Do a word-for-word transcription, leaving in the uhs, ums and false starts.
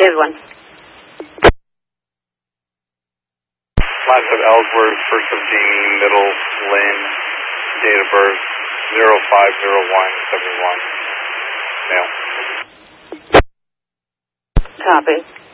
There's one. Last of Ellsworth, first of Jean, middle Lynn, date of birth zero five zero one seven one, male. Copy.